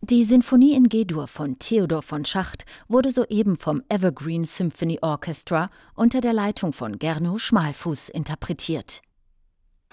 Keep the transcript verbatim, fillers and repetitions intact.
Die Sinfonie in G-Dur von Theodor von Schacht wurde soeben vom Evergreen Symphony Orchestra unter der Leitung von Gernot Schmalfuß interpretiert.